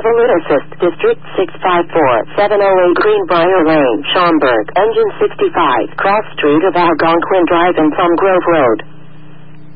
Invalid Assist, District 654, 708 Greenbrier Lane, Schaumburg, Engine 65, Cross Street of Algonquin Drive and Plum Grove Road.